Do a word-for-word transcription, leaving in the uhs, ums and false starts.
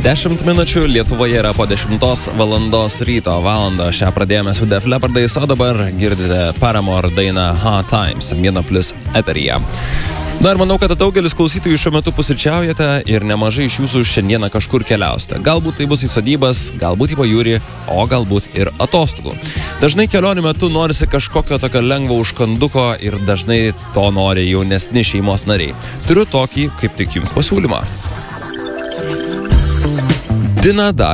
Dešimt minučių Lietuvoje yra po dešimtos valandos ryto valandą. Šią pradėjome su Def Leppardais, o dabar girdite Paramore dainą Hard Times, Vieno Plus eteryje. Na ir manau, kad daugelis klausytojų šiuo metu pusryčiaujate ir nemažai iš jūsų šiandieną kažkur keliausite. Galbūt tai bus į sodybas, galbūt į pajūrį, o galbūt ir atostogų. Dažnai kelionių metu norisi kažkokio tokio lengvo užkanduko ir dažnai to nori jaunesni šeimos nariai. Turiu tokį kaip tik jums pasiūlymą. Dinada